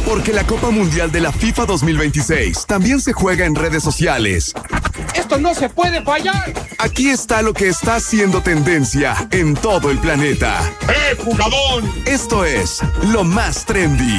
Porque la Copa Mundial de la FIFA 2026 también se juega en redes sociales. ¡Esto no se puede fallar! Aquí está lo que está haciendo tendencia en todo el planeta. ¡Jugador! Esto es lo más trendy.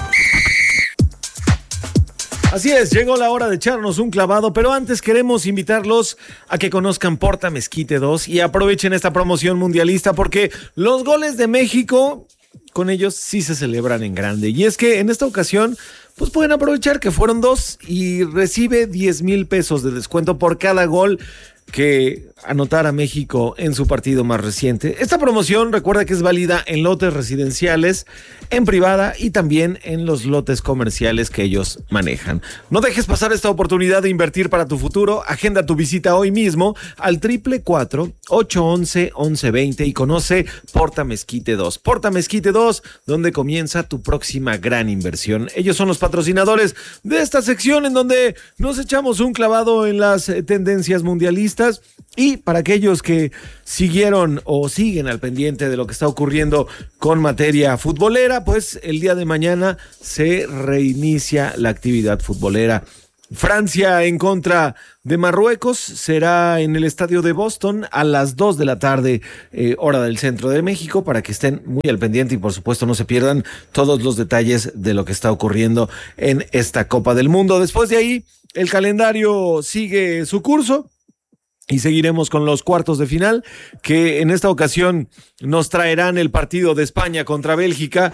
Así es, llegó la hora de echarnos un clavado, pero antes queremos invitarlos a que conozcan Porta Mezquite 2 y aprovechen esta promoción mundialista porque los goles de México, con ellos sí se celebran en grande. Y es que en esta ocasión, pues pueden aprovechar que fueron 2 y recibe 10,000 pesos de descuento por cada gol que anotara México en su partido más reciente. Esta promoción, recuerda que es válida en lotes residenciales, en privada y también en los lotes comerciales que ellos manejan. No dejes pasar esta oportunidad de invertir para tu futuro. Agenda tu visita hoy mismo al 444-811-1120 y conoce Porta Mezquite 2. Porta Mezquite 2, donde comienza tu próxima gran inversión. Ellos son los patrocinadores de esta sección en donde nos echamos un clavado en las tendencias mundialistas. Y para aquellos que siguieron o siguen al pendiente de lo que está ocurriendo con materia futbolera, pues el día de mañana se reinicia la actividad futbolera. Francia en contra de Marruecos será en el estadio de Boston a las 2 de la tarde, hora del centro de México, para que estén muy al pendiente y por supuesto no se pierdan todos los detalles de lo que está ocurriendo en esta Copa del Mundo. Después de ahí, el calendario sigue su curso. Y seguiremos con los cuartos de final, que en esta ocasión nos traerán el partido de España contra Bélgica